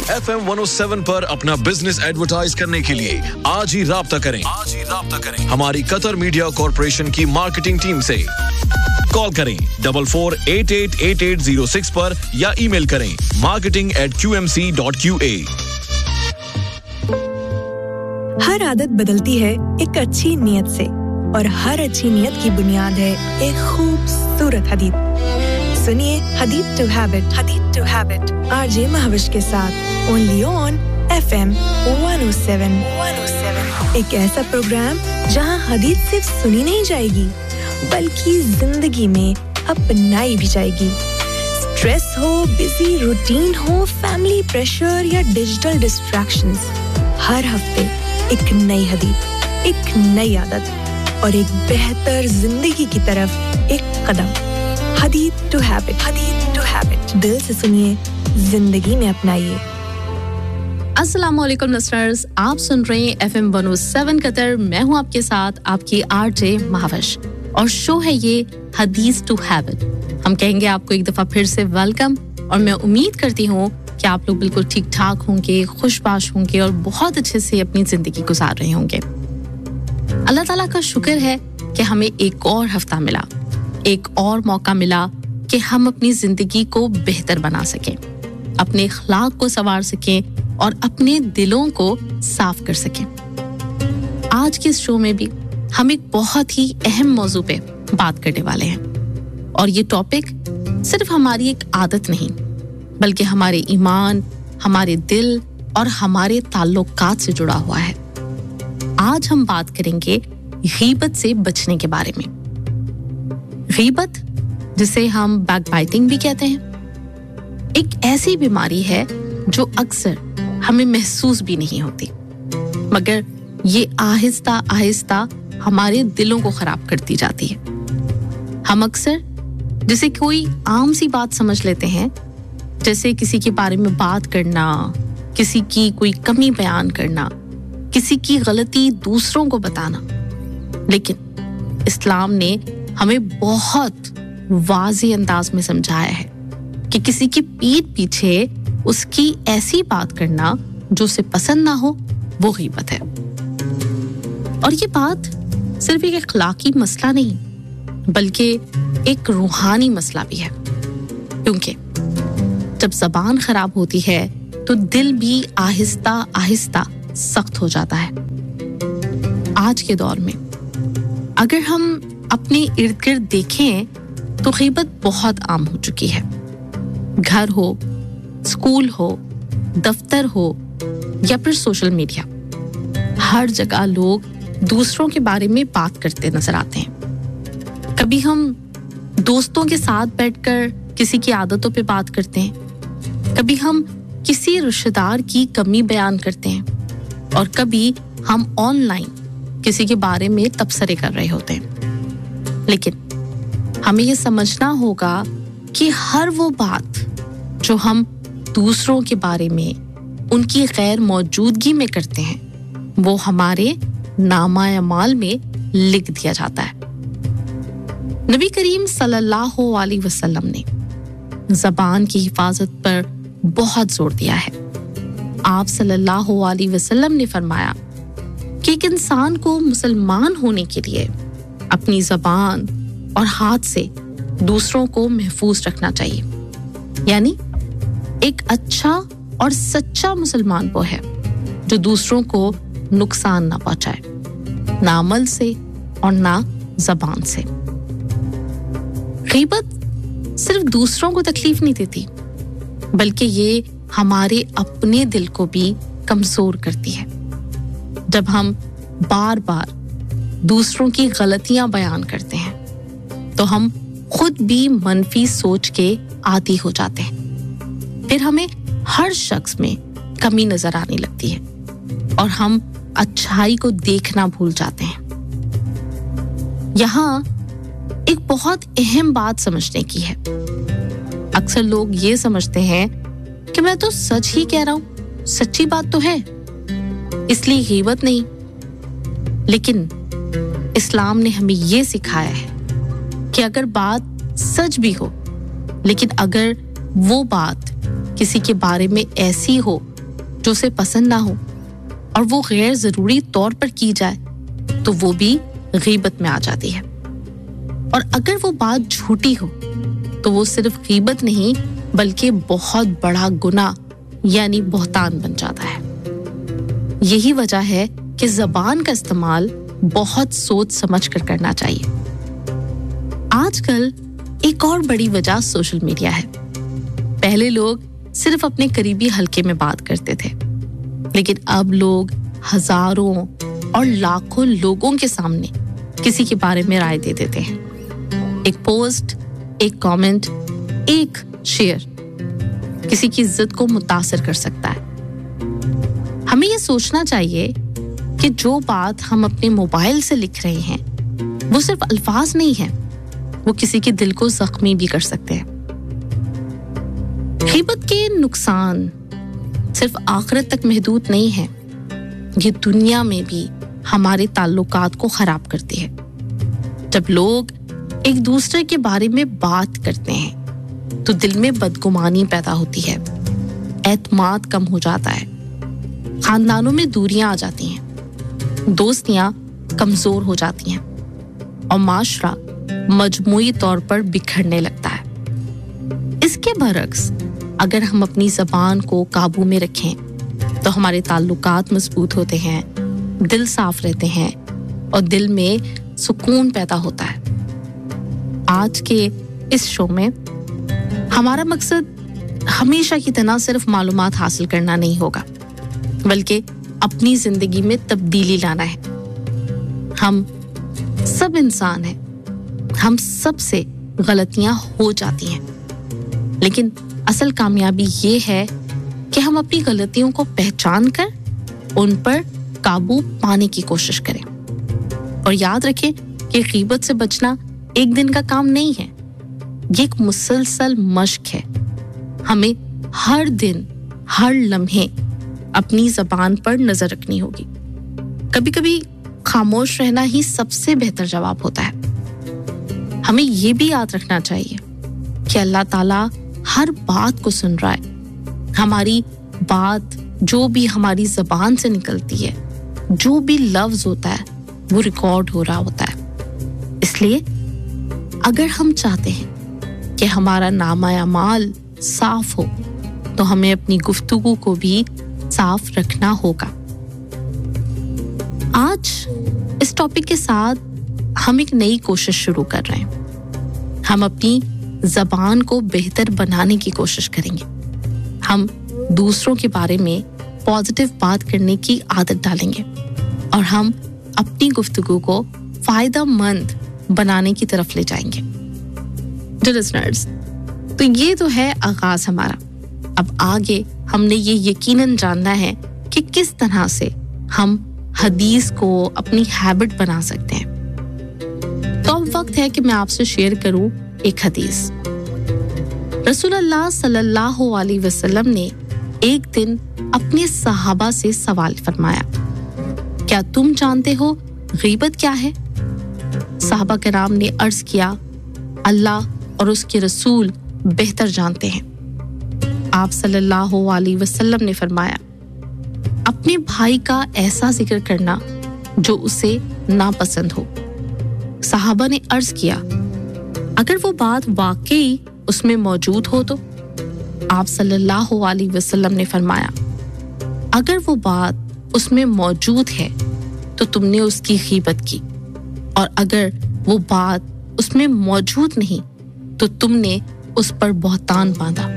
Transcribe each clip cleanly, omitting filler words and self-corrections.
FM 107 पर अपना business advertise करने के लिए आज ही राब्ता करें हमारी कतर मीडिया कॉर्पोरेशन की मार्केटिंग टीम से कॉल करें 44888806 पर या ईमेल करें marketing@qmc.qa हर आदत बदलती है एक अच्छी नीयत से और हर अच्छी नीयत की बुनियाद है एक खूबसूरत हदीत सुनिए हदीत टू हैबिट आरजे महविश के साथ ओनली ऑन FM 107 एक ऐसा प्रोग्राम जहां हदीत सिर्फ सुनी नहीं जाएगी बल्कि जिंदगी में अपनाई भी जाएगी स्ट्रेस हो बिजी रूटीन हो फैमिली प्रेशर या डिजिटल डिस्ट्रैक्शंस हर हफ्ते एक नई हदीत एक नई आदत और एक बेहतर जिंदगी की तरफ एक कदम हदीत टू हैबिट दिल से सुनिए जिंदगी में अपनाइए अस्सलाम वालेकुम लिसनर्स आप सुन रहे हैं FM 107 कतर मैं हूं आपके साथ आपकी आरजे महाविश और शो है ये हदीस टू हैबिट हम कहेंगे आपको एक दफा फिर से वेलकम और मैं उम्मीद करती हूं कि आप लोग बिल्कुल ठीक-ठाक होंगे खुशबाश होंगे और बहुत अच्छे से अपनी जिंदगी गुजार रहे होंगे अल्लाह ताला का शुक्र है कि हमें एक और हफ्ता मिला एक और मौका मिला कि हम अपनी जिंदगी को बेहतर बना सकें अपने अखलाक को संवार सकें और अपने दिलों को साफ कर सकें आज के इस शो में भी हम एक बहुत ही अहम मौजू पे बात करने वाले हैं और ये टॉपिक सिर्फ हमारी एक आदत नहीं बल्कि हमारे ईमान हमारे दिल और हमारे ताल्लुकात से जुड़ा हुआ है आज हम बात करेंगे गीबत से बचने के बारे में गीबत जिसे हम बैकबाइटिंग भी कहते हैं एक ऐसी बीमारी है जो अक्सर हमें महसूस भी नहीं होती मगर ये आहिस्ता-आहिस्ता हमारे दिलों को खराब करती जाती है हम अक्सर जिसे कोई आम सी बात समझ लेते हैं जैसे किसी के बारे में बात करना किसी की कोई कमी बयान करना किसी की गलती दूसरों को बताना लेकिन इस्लाम ने हमें बहुत वाज़ेह अंदाज में समझाया है कि किसी की पीठ पीछे उसकी ऐसी बात करना जो उसे पसंद ना हो वो गीबत है और ये बात सिर्फ एक अखलाकी मसला नहीं बल्कि एक रूहानी मसला भी है क्योंकि जब ज़बान खराब होती है तो दिल भी आहिस्ता-आहिस्ता सख्त हो जाता है आज के दौर में अगर हम अपने इर्द-गिर्द देखें तो गीबत बहुत आम हो चुकी है घर हो स्कूल हो दफ्तर हो या फिर सोशल मीडिया हर जगह लोग दूसरों के बारे में बात करते नजर आते हैं कभी हम दोस्तों के साथ बैठकर किसी की आदतों पे बात करते हैं कभी हम किसी रिश्तेदार की कमी बयान करते हैं और कभी हम ऑनलाइन किसी के बारे में तबसरे कर रहे होते हैं लेकिन हमें ये समझना होगा कि हर वो बात जो हम दूसरों के बारे में उनकी गैर मौजूदगी में करते हैं वो हमारे नामा-ए-अमाल में लिख दिया जाता है नबी करीम सल्लल्लाहु अलैहि वसल्लम ने ज़बान की हिफाजत पर बहुत जोर दिया है आप सल्लल्लाहु अलैहि वसल्लम ने फरमाया कि एक इंसान को मुसलमान होने के लिए अपनी ज़बान और हाथ से दूसरों को महफूज रखना चाहिए यानी एक अच्छा और सच्चा मुसलमान वो है जो दूसरों को नुकसान ना पहुंचाए ना अमल से और ना ज़बान से गीबत सिर्फ दूसरों को तकलीफ नहीं देती बल्कि ये हमारे अपने दिल को भी कमजोर करती है जब हम बार-बार दूसरों की गलतियां बयान करते हैं तो हम खुद भी मनफी सोच के आदी हो जाते हैं फिर हमें हर शख्स में कमी नजर आने लगती है और हम अच्छाई को देखना भूल जाते हैं यहाँ एक बहुत अहम बात समझने की है अक्सर लोग ये समझते हैं कि मैं तो सच ही कह रहा हूं सच्ची बात तो है इसलिए गीबत नहीं लेकिन इस्लाम ने हमें ये सिखाया है कि अगर बात सच भी हो लेकिन अगर वो बात किसी के बारे में ऐसी हो जो उसे पसंद ना हो और वो गैर ज़रूरी तौर पर की जाए तो वो भी गीबत में आ जाती है। और अगर वो बात झूठी हो तो वो सिर्फ गीबत नहीं बल्कि बहुत बड़ा गुनाह यानी बहतान बन जाता है। यही वजह है कि ज़बान का इस्तेमाल बहुत सोच समझ कर करना चाहिए। आजकल एक और बड़ी वजह सोशल मीडिया है। पहले लोग सिर्फ अपने करीबी हलके में बात करते थे, लेकिन अब लोग हजारों और लाखों लोगों के सामने किसी के बारे में राय दे देते हैं। एक पोस्ट, एक कमेंट, एक शेयर किसी की इज्जत को मुतासिर कर सकता है। हमें ये सोचना चाहिए कि जो बात हम अपने मोबाइल से लिख रहे हैं वो सिर्फ अल्फाज नहीं है, वो किसी के दिल को जख्मी भी कर सकते हैं। गीबत के नुकसान सिर्फ आखिरत तक महदूद नहीं है, ये दुनिया में भी हमारे ताल्लुकात को खराब करती है। जब लोग एक दूसरे के बारे में बात करते हैं तो दिल में बदगुमानी पैदा होती है, एतमाद कम हो जाता है, खानदानों में दूरियां आ जाती हैं, दोस्तियां कमजोर हो जाती हैं और माशरा मजमूई तौर पर बिखरने लगता है। इसके बरक्स अगर हम अपनी ज़बान को काबू में रखें तो हमारे ताल्लुकात मजबूत होते हैं, दिल साफ रहते हैं और दिल में सुकून पैदा होता है। आज के इस शो में हमारा मकसद हमेशा की तरह सिर्फ मालूमात हासिल करना नहीं होगा, बल्कि अपनी जिंदगी में तब्दीली लाना है। हम सब इंसान हैं, हम सब से गलतियां हो जाती हैं, लेकिन असल कामयाबी ये है कि हम अपनी गलतियों को पहचान कर उन पर काबू पाने की कोशिश करें। और याद रखें कि गीबत से बचना एक दिन का काम नहीं है, ये एक मुसलसल मश्क है। हमें हर दिन, हर लम्हे अपनी ज़बान पर नजर रखनी होगी। कभी-कभी खामोश रहना ही सबसे बेहतर जवाब होता है। हमें ये भी याद रखना चाहिए कि अल्लाह ताला हर बात को सुन रहा है। हमारी बात जो भी हमारी ज़बान से निकलती है, जो भी लफ्ज होता है, वो रिकॉर्ड हो रहा होता है। इसलिए अगर हम चाहते हैं कि हमारा नामा-ए-अमाल साफ हो तो हमें अपनी गुफ्तगू को भी साफ रखना होगा। आज इस टॉपिक के साथ हम एक नई कोशिश शुरू कर रहे हैं। हम अपनी ज़बान को बेहतर बनाने की कोशिश करेंगे। हम दूसरों के बारे में पॉजिटिव बात करने की आदत डालेंगे और हम अपनी गुफ्तगू को फायदेमंद बनाने की तरफ ले जाएंगे। जो लिसनर्स, तो ये तो है आगाज हमारा। अब आगे हमने ये यकीनन जानना है कि किस तरह से हम हदीस को अपनी हैबिट बना सकते हैं। तो अब वक्त है कि मैं आपसे शेयर करूं एक हदीस। रसूलुल्लाह सल्लल्लाहु अलैहि वसल्लम ने एक दिन अपने सहाबा से सवाल फरमाया, क्या तुम जानते हो गीबत क्या है? सहाबा कराम ने अर्ज किया, अल्लाह और उसके रसूल बेहतर जानते हैं। आप सल्लल्लाहु अलैहि वसल्लम ने फरमाया, अपने भाई का ऐसा जिक्र करना जो उसे नापसंद हो। सहाबा ने अर्ज किया, अगर वो बात वाकई उसमें मौजूद हो तो? आप सल्लल्लाहु अलैहि वसल्लम ने फरमाया, अगर वो बात उसमें मौजूद है तो तुमने उसकी गीबत की, और अगर वो बात उसमें मौजूद नहीं तो तुमने उस पर बहतान बांधा।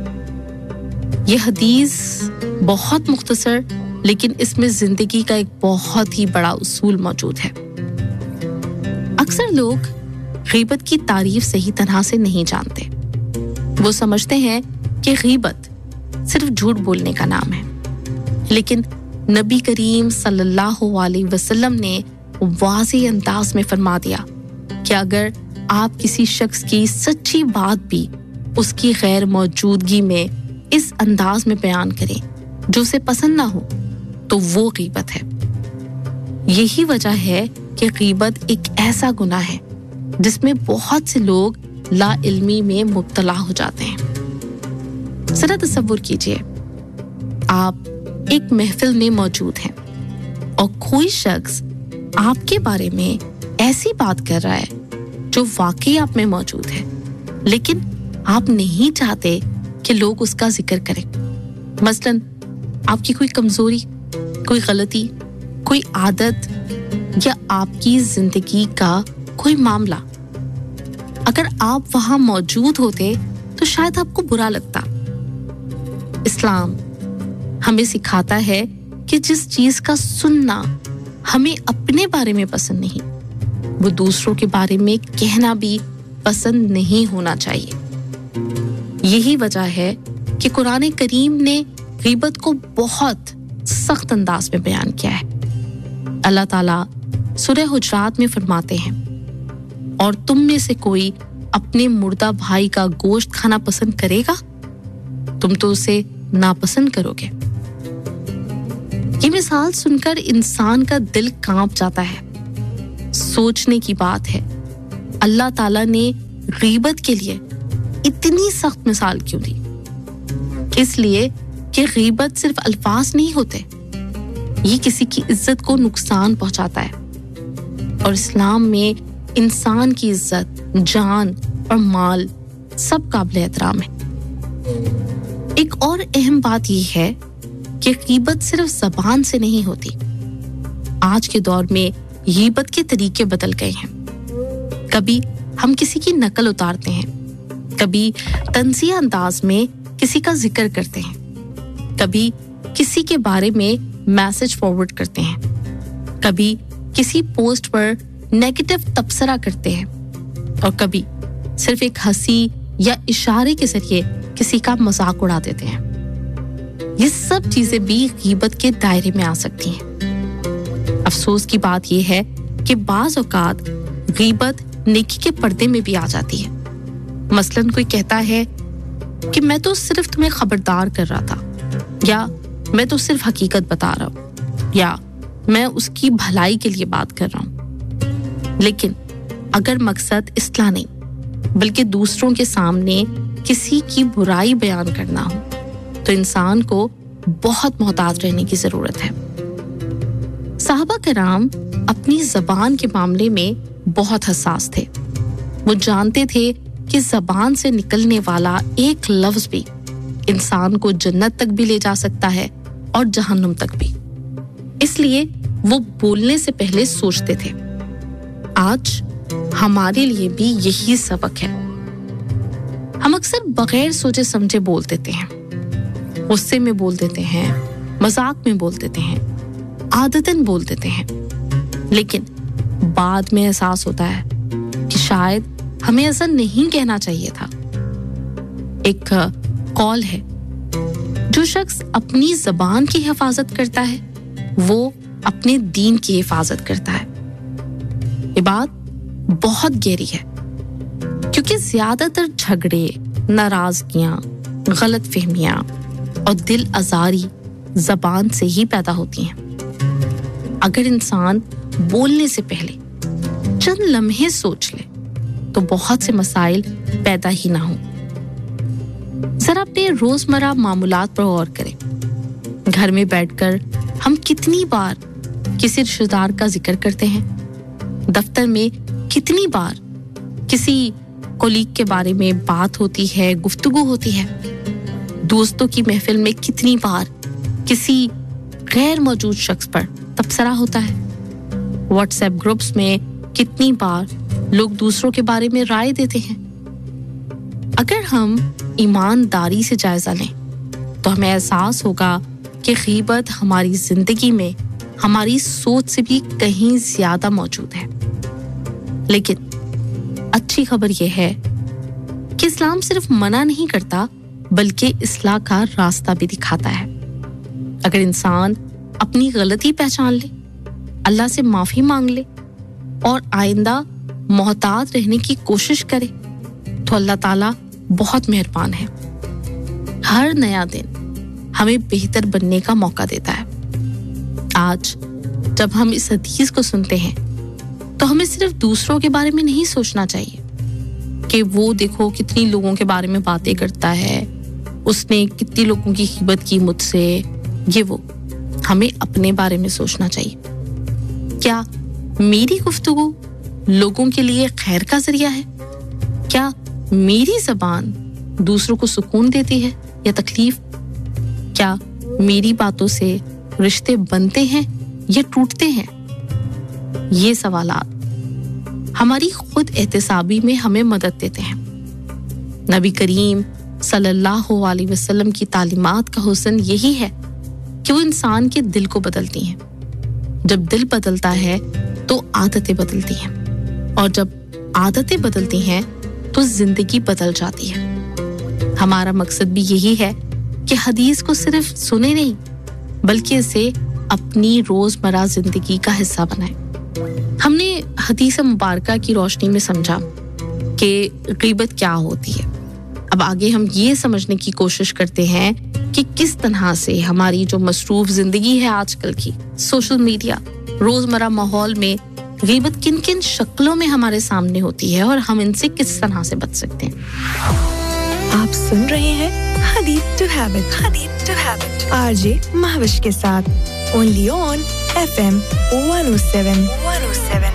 ये हदीस बहुत मुख्तसर, लेकिन इसमें जिंदगी का एक बहुत ही बड़ा उसूल मौजूद है। अक्सर लोग गीबत की तारीफ सही तरह से नहीं जानते। वो समझते हैं कि गीबत सिर्फ झूठ बोलने का नाम है, लेकिन नबी करीम सल्लल्लाहु अलैहि वसल्लम ने वाज़ेह अंदाज में फरमा दिया कि अगर आप किसी शख्स की सच्ची बात भी उसकी गैर मौजूदगी में इस अंदाज में बयान करें जो उसे पसंद ना हो तो वो गीबत है। यही वजह है कि गीबत एक ऐसा गुनाह है जिसमें बहुत से लोग ला इल्मी में मुब्तला हो जाते हैं। जरा तसव्वुर कीजिए, आप ایک محفل میں موجود ہیں اور کوئی شخص آپ کے بارے میں ایسی بات کر رہا ہے جو واقعی آپ میں موجود ہے، لیکن آپ نہیں چاہتے کہ لوگ اس کا ذکر کریں. مثلاً آپ کی کوئی کمزوری، کوئی غلطی، کوئی عادت یا آپ کی زندگی کا کوئی معاملہ. اگر آپ وہاں موجود ہوتے تو شاید آپ کو برا لگتا. اسلام ہمیں سکھاتا ہے کہ جس چیز کا سننا ہمیں اپنے بارے میں پسند نہیں، وہ دوسروں کے بارے میں کہنا بھی پسند نہیں ہونا چاہیے. یہی وجہ ہے کہ قرآن کریم نے غیبت کو بہت سخت انداز میں بیان کیا ہے. اللہ تعالیٰ سورہ حجرات میں فرماتے ہیں، اور تم میں سے کوئی اپنے مردہ بھائی کا گوشت کھانا پسند کرے گا؟ تم تو اسے ناپسند کرو گے. یہ مثال سن کر انسان کا دل کانپ جاتا ہے. سوچنے کی بات ہے، اللہ تعالیٰ نے غیبت کے لیے اتنی سخت مثال کیوں دی؟ اس لیے کہ غیبت صرف الفاظ نہیں ہوتے، یہ کسی کی عزت کو نقصان پہنچاتا ہے. اور اسلام میں انسان کی عزت، جان اور مال سب قابل احترام ہے. ایک اور اہم بات یہ ہے کہ غیبت صرف زبان سے نہیں ہوتی. آج کے دور میں غیبت کے طریقے بدل گئے ہیں. کبھی ہم کسی کی نقل اتارتے ہیں، کبھی طنزیہ انداز میں کسی کا ذکر کرتے ہیں، کبھی کسی کے بارے میں میسج فارورڈ کرتے ہیں، کبھی کسی پوسٹ پر نیگیٹو تبصرہ کرتے ہیں، اور کبھی صرف ایک ہنسی یا اشارے کے ذریعے کسی کا مذاق اڑا دیتے ہیں. یہ سب چیزیں بھی غیبت کے دائرے میں آ سکتی ہیں. افسوس کی بات یہ ہے کہ بعض اوقات غیبت نیکی کے پردے میں بھی آ جاتی ہے. مثلاً کوئی کہتا ہے کہ میں تو صرف تمہیں خبردار کر رہا تھا، یا میں تو صرف حقیقت بتا رہا ہوں، یا میں اس کی بھلائی کے لیے بات کر رہا ہوں. لیکن اگر مقصد اصلاح نہیں بلکہ دوسروں کے سامنے کسی کی برائی بیان کرنا ہو تو انسان کو بہت محتاط رہنے کی ضرورت ہے. صحابہ کرام اپنی زبان کے معاملے میں بہت حساس تھے. وہ جانتے تھے کہ زبان سے نکلنے والا ایک لفظ بھی انسان کو جنت تک بھی لے جا سکتا ہے اور جہنم تک بھی. اس لیے وہ بولنے سے پہلے سوچتے تھے. آج ہمارے لیے بھی یہی سبق ہے. ہم اکثر بغیر سوچے سمجھے بول دیتے ہیں، غصے میں بول دیتے ہیں، مذاق میں بول دیتے ہیں، عادتاً بول دیتے ہیں. لیکن بعد میں احساس ہوتا ہے کہ شاید ہمیں ایسا نہیں کہنا چاہیے تھا. ایک قول ہے، جو شخص اپنی زبان کی حفاظت کرتا ہے وہ اپنے دین کی حفاظت کرتا ہے. یہ بات بہت گہری ہے، کیونکہ زیادہ تر جھگڑے، ناراضگیاں، غلط فہمیاں اور دل آزاری زبان سے ہی پیدا ہوتی ہیں. اگر انسان بولنے سے پہلے چند لمحے سوچ لے تو بہت سے مسائل پیدا ہی نہ ہوں. ذرا اپنے روزمرہ معاملات پر غور کریں. گھر میں بیٹھ کر ہم کتنی بار کسی رشتہ دار کا ذکر کرتے ہیں؟ دفتر میں کتنی بار کسی کولیگ کے بارے میں بات ہوتی ہے، گفتگو ہوتی ہے؟ دوستوں کی محفل میں کتنی بار کسی غیر موجود شخص پر تبصرہ ہوتا ہے؟ واٹس ایپ گروپس میں کتنی بار لوگ دوسروں کے بارے میں رائے دیتے ہیں؟ اگر ہم ایمانداری سے جائزہ لیں تو ہمیں احساس ہوگا کہ غیبت ہماری زندگی میں ہماری سوچ سے بھی کہیں زیادہ موجود ہے. لیکن اچھی خبر یہ ہے کہ اسلام صرف منع نہیں کرتا بلکہ اصلاح کا راستہ بھی دکھاتا ہے. اگر انسان اپنی غلطی پہچان لے، اللہ سے معافی مانگ لے اور آئندہ محتاط رہنے کی کوشش کرے تو اللہ تعالیٰ بہت مہربان ہے. ہر نیا دن ہمیں بہتر بننے کا موقع دیتا ہے. آج جب ہم اس حدیث کو سنتے ہیں تو ہمیں صرف دوسروں کے بارے میں نہیں سوچنا چاہیے کہ وہ دیکھو کتنی لوگوں کے بارے میں باتیں کرتا ہے، اس نے کتنی لوگوں کی غیبت کی مجھ سے، ये वो हमें अपने बारे में सोचना चाहिए। क्या मेरी गुफ्तगू लोगों के लिए खैर का जरिया है? क्या मेरी ज़बान दूसरों को सुकून देती है या तकलीफ? क्या मेरी बातों से रिश्ते बनते हैं या टूटते हैं? ये सवालात हमारी खुद एहतिसाबी में हमें मदद देते हैं। नबी करीम सल्लल्लाहु अलैहि वसल्लम की तालीमात का हुस्न यही है कि वो इंसान के दिल को बदलती हैं। जब दिल बदलता है तो आदतें बदलती हैं, और जब आदतें बदलती हैं तो जिंदगी बदल जाती है। हमारा मकसद भी यही है कि हदीस को सिर्फ सुने नहीं, बल्कि इसे अपनी रोजमर्रा जिंदगी का हिस्सा बनाएं। हमने हदीस मुबारका की रोशनी में समझा कि गीबत क्या होती है। अब आगे हम ये समझने की कोशिश करते हैं कि किस तरह से हमारी जो मसरूफ जिंदगी है आजकल की, सोशल मीडिया, रोजमर्रा माहौल में गीबत किन किन शक्लों में हमारे सामने होती है और हम इनसे किस तरह से बच सकते हैं। आप सुन रहे हैं हदीस टू हैबिट आरजे महविश के साथ, ओनली ऑन FM 107।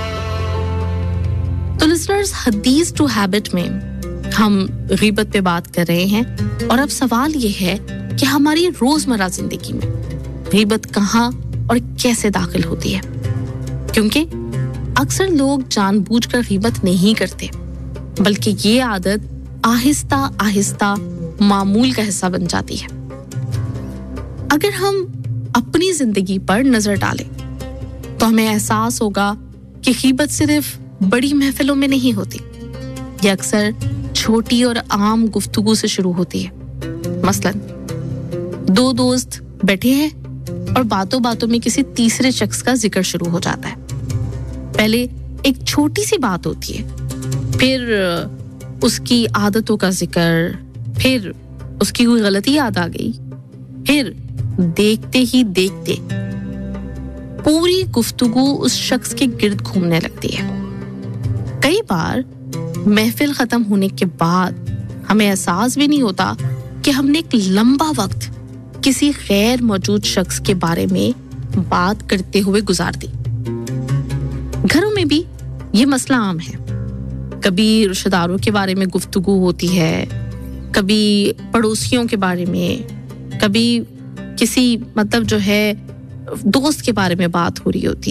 तो लिसनर्स, हदीस टू हैबिट में हम गीबत पे बात कर रहे हैं, और अब सवाल ये है कि हमारी रोजमर्रा जिंदगी में गीबत कहाँ और कैसे दाखिल होती है। क्योंकि अक्सर लोग जानबूझकर गीबत नहीं करते, बल्कि ये आदत आहिस्ता आहिस्ता मामूल का हिस्सा बन जाती है। अगर हम अपनी जिंदगी पर नजर डालें तो हमें एहसास होगा कि गीबत सिर्फ बड़ी महफिलों में नहीं होती, ये अक्सर छोटी और आम गुफ्तगू से शुरू होती है। मसलन दो दोस्त बैठे हैं और बातों बातों में किसी तीसरे शख्स का जिक्र शुरू हो जाता है। पहले एक छोटी सी बात होती है, फिर उसकी आदतों का जिक्र, फिर उसकी कोई गलती याद आ गई, फिर देखते ही देखते पूरी गुफ्तगू उस शख्स के गिर्द घूमने लगती है। कई बार महफिल खत्म होने के बाद हमें एहसास भी नहीं होता कि हमने एक लंबा वक्त किसी गैर मौजूद शख्स के बारे में बात करते हुए गुजार दी। घरों में भी ये मसला आम है। कभी रिश्तेदारों के बारे में गुफ्तगू होती है, कभी पड़ोसियों के बारे में, कभी किसी जो है दोस्त के बारे में बात हो रही होती है।